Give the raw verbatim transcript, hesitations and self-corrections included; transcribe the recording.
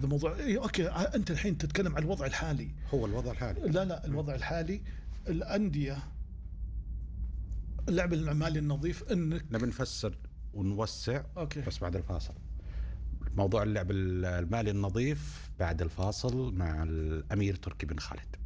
هذا موضوع إيه أوكي. أنت الحين تتكلم عن الوضع الحالي. هو الوضع الحالي. لا لا الوضع الحالي الأندية اللعب المالي النظيف إنك نبي نفسر ونوسع. أوكي. بس بعد الفاصل موضوع اللعب المالي النظيف بعد الفاصل مع الأمير تركي بن خالد.